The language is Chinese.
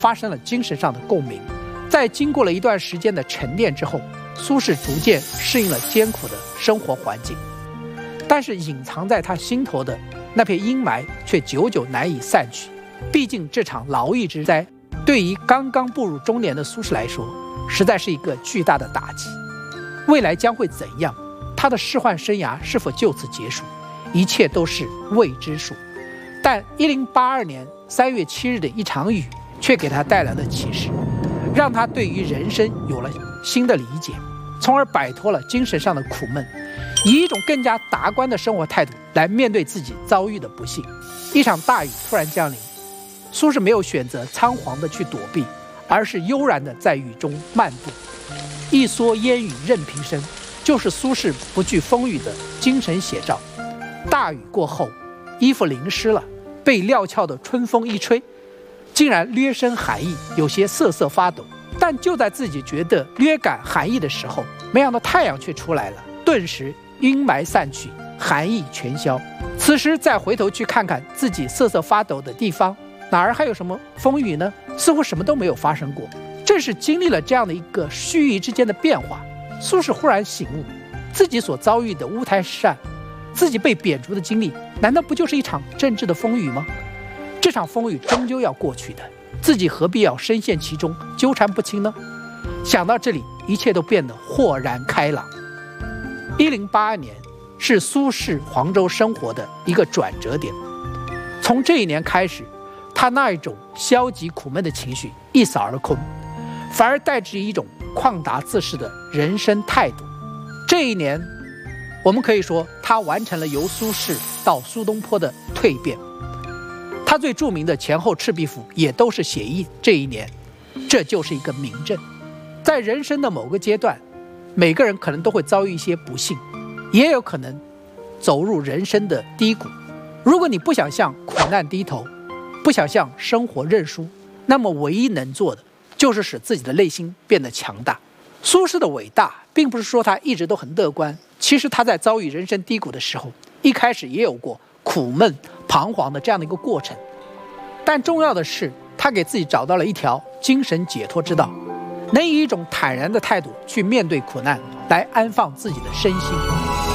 发生了精神上的共鸣。在经过了一段时间的沉淀之后，苏轼逐渐适应了艰苦的生活环境，但是隐藏在他心头的那片阴霾却久久难以散去。毕竟这场劳役之灾对于刚刚步入中年的苏轼来说，实在是一个巨大的打击。未来将会怎样？他的仕宦生涯是否就此结束？一切都是未知数。但1082年3月7日的一场雨，却给他带来了启示，让他对于人生有了新的理解，从而摆脱了精神上的苦闷，以一种更加达观的生活态度来面对自己遭遇的不幸。一场大雨突然降临，苏轼没有选择仓皇的去躲避，而是悠然的在雨中漫步。一蓑烟雨任平生，就是苏轼不惧风雨的精神写照。大雨过后，衣服淋湿了，被料峭的春风一吹，竟然略生寒意，有些瑟瑟发抖。但就在自己觉得略感寒意的时候，没想到太阳却出来了，顿时阴霾散去，寒意全消。此时再回头去看看自己瑟瑟发抖的地方，哪儿还有什么风雨呢？似乎什么都没有发生过。正是经历了这样的一个须臾之间的变化，苏轼忽然醒悟，自己所遭遇的乌台诗案，自己被贬逐的经历，难道不就是一场政治的风雨吗？这场风雨终究要过去的，自己何必要深陷其中，纠缠不清呢？想到这里，一切都变得豁然开朗。1082年是苏轼黄州生活的一个转折点。从这一年开始，他那一种消极苦闷的情绪一扫而空，反而带着一种旷达自适的人生态度。这一年，我们可以说他完成了由苏轼到苏东坡的蜕变。他最著名的前后赤壁赋也都是写意这一年，这就是一个明证。在人生的某个阶段，每个人可能都会遭遇一些不幸，也有可能走入人生的低谷。如果你不想向苦难低头，不想向生活认输，那么唯一能做的就是使自己的内心变得强大。苏轼的伟大并不是说他一直都很乐观，其实他在遭遇人生低谷的时候，一开始也有过苦闷彷徨的这样的一个过程。但重要的是，他给自己找到了一条精神解脱之道，能以一种坦然的态度去面对苦难，来安放自己的身心。